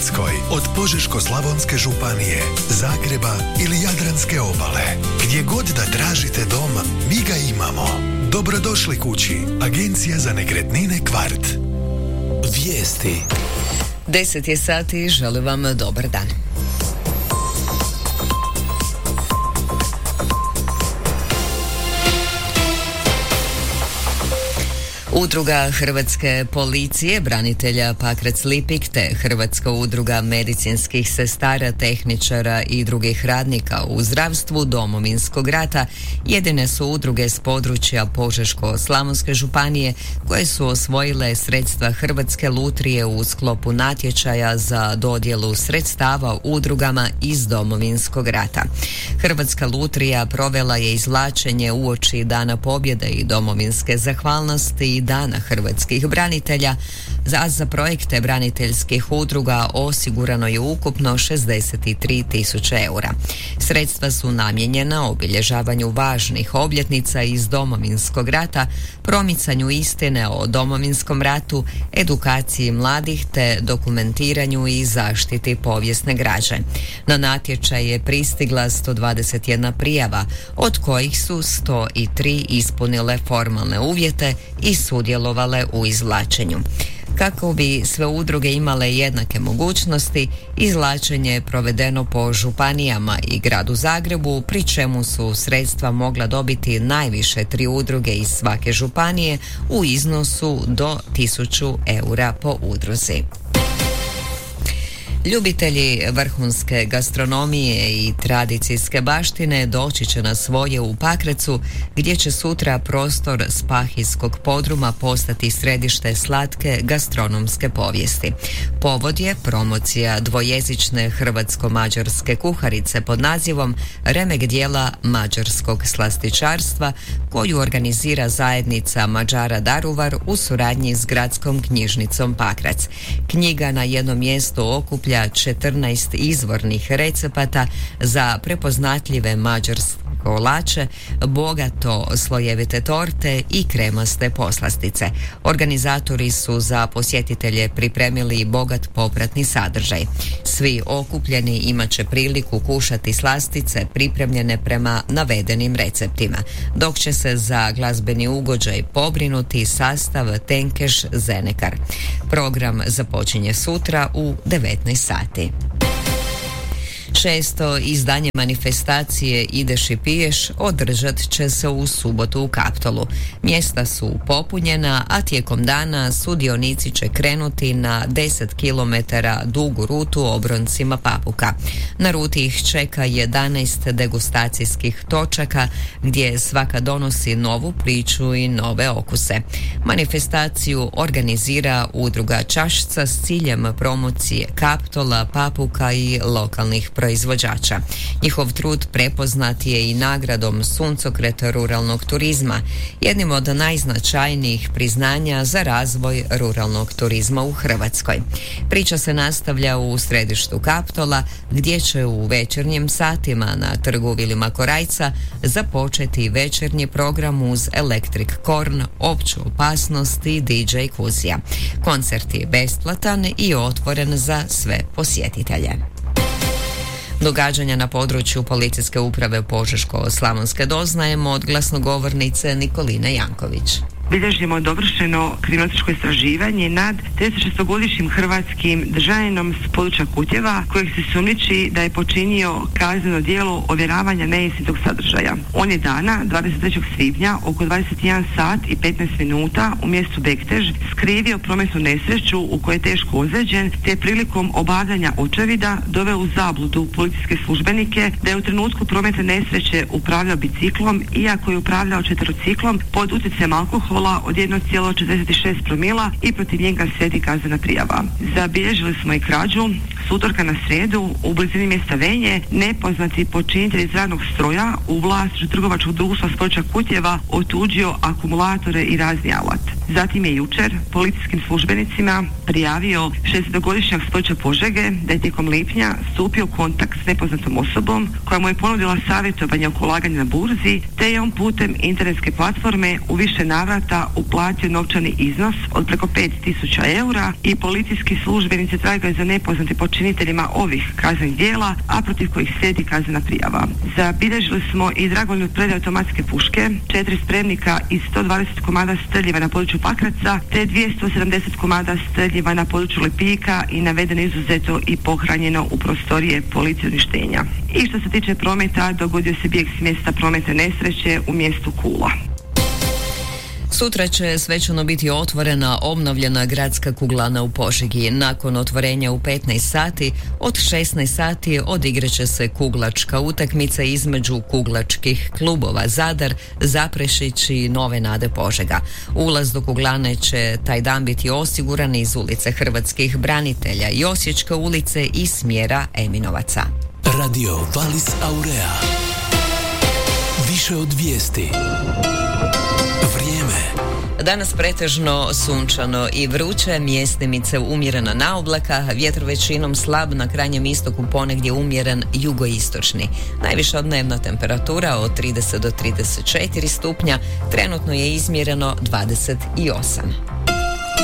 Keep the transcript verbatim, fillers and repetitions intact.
Hrvatskoj, od Požeško-slavonske županije, Zagreba ili Jadranske obale. Gdje god da tražite dom, mi ga imamo. Dobrodošli kući. Agencija za nekretnine Kvart. Vijesti. Deset je sati, želim vam dobar dan. Udruga Hrvatske policije, branitelja Pakrac-Lipik te Hrvatska udruga medicinskih sestara, tehničara i drugih radnika u zdravstvu Domovinskog rata jedine su udruge s područja Požeško-slavonske županije koje su osvojile sredstva Hrvatske lutrije u sklopu natječaja za dodjelu sredstava udrugama iz Domovinskog rata. Hrvatska lutrija provela je izvlačenje uoči Dana pobjede i domovinske zahvalnosti i Dana hrvatskih branitelja, a za projekte braniteljskih udruga osigurano je ukupno šezdeset tri tisuće eura. Sredstva su namijenjena obilježavanju važnih obljetnica iz Domovinskog rata, promicanju istine o Domovinskom ratu, edukaciji mladih te dokumentiranju i zaštiti povijesne građe. Na natječaj je pristigla sto dvadeset jedna prijava, od kojih su sto tri ispunile formalne uvjete i sudjelovale u izvlačenju. Kako bi sve udruge imale jednake mogućnosti, izvlačenje je provedeno po županijama i gradu Zagrebu, pri čemu su sredstva mogla dobiti najviše tri udruge iz svake županije u iznosu do tisuću eura po udruzi. Ljubitelji vrhunske gastronomije i tradicijske baštine doći će na svoje u Pakracu, gdje će sutra prostor Spahijskog podruma postati središte slatke gastronomske povijesti. Povod je promocija dvojezične hrvatsko-mađarske kuharice pod nazivom Remek dijela mađarskog slastičarstva, koju organizira zajednica Mađara Daruvar u suradnji s gradskom knjižnicom Pakrac. Knjiga na jednom mjestu okuplja četrnaest izvornih recepata za prepoznatljive mađarske kolače, bogato slojevite torte i kremaste poslastice. Organizatori su za posjetitelje pripremili bogat popratni sadržaj. Svi okupljeni imat će priliku kušati slastice pripremljene prema navedenim receptima, dok će se za glazbeni ugođaj pobrinuti sastav Tenkeš Zenekar. Program započinje sutra u devetnaest sati. Šesto izdanje manifestacije Ideš i piješ održat će se u subotu u Kaptolu. Mjesta su popunjena, a tijekom dana sudionici će krenuti na deset kilometara dugu rutu obroncima Papuka. Na ruti ih čeka jedanaest degustacijskih točaka gdje svaka donosi novu priču i nove okuse. Manifestaciju organizira udruga Čašca s ciljem promocije Kaptola, Papuka i lokalnih proizvođača. Njihov trud prepoznat je i nagradom Suncokret ruralnog turizma, jednim od najznačajnijih priznanja za razvoj ruralnog turizma u Hrvatskoj. Priča se nastavlja u središtu Kaptola, gdje će u večernjim satima na trgu Vilima Korajca započeti večernji program uz Electric Corn, Opću opasnost i D J Kuzija. Koncert je besplatan i otvoren za sve posjetitelje. Događanja na području policijske uprave Požeško-slavonske doznajemo od glasnogovornice Nikoline Janković. Bilježimo dovršeno kriminalističko istraživanje nad tridesetšestogodišnjim hrvatskim državljaninom s područja Kutjeva, kojeg se sumnjiči da je počinio kazneno djelo ovjeravanja neistinitog sadržaja. On je dana dvadeset trećeg svibnja oko dvadeset jedan sat i petnaest minuta u mjestu Bektež skrivio prometnu nesreću u kojoj je teško ozlijeđen, te prilikom obavljanja očevida doveo u zabludu policijske službenike da je u trenutku prometne nesreće upravljao biciklom, iako je upravljao četverociklom pod utjecajem alkohola od jedan zarez četrdeset šest promila i protiv njega slijedi kaznena prijava. Zabilježili smo i krađu s utorka na srijedu u blizini mjesta Venje. Nepoznati počinitelj iz radnog stroja u vlasništvu trgovačkog društva s područja Kutjeva otuđio akumulatore i razni alat. Zatim je jučer policijskim službenicima prijavio šestogodišnjak s područja Požege da je tijekom lipnja stupio u kontakt s nepoznatom osobom koja mu je ponudila savjetovanje oko ulaganja na burzi, te je on putem internetske platforme u više navrata uplatio novčani iznos od preko pet tisuća eura i policijski službenici tragaju za nepoznati počinitelj počiniteljima ovih kaznenih djela, a protiv kojih slijedi kaznena prijava. Zabilježili smo i dragovoljnu predaju automatske puške, četiri spremnika i sto dvadeset komada streljiva na području Pakraca, te dvjesto sedamdeset komada streljiva na području Lipika i navedeno izuzeto i pohranjeno u prostorije policije uništenja. I što se tiče prometa, dogodio se bijeg s mjesta prometne nesreće u mjestu Kula. Sutra će svečano biti otvorena obnovljena gradska kuglana u Požegi. Nakon otvorenja u petnaest sati, od šesnaest sati odigraće se kuglačka utakmica između kuglačkih klubova Zadar, Zaprešić i Nove Nade Požega. Ulaz do kuglane će taj dan biti osiguran iz ulice Hrvatskih branitelja i Osječke ulice i smjera Eminovaca. Radio Valis Aurea. Više od vijesti. Danas pretežno sunčano i vruće, mjestimice umjerena naoblaka, vjetar većinom slab, na krajnjem istoku ponegdje umjeren jugoistočni. Najviša dnevna temperatura od trideset do trideset četiri stupnja, trenutno je izmjereno dvadeset osam.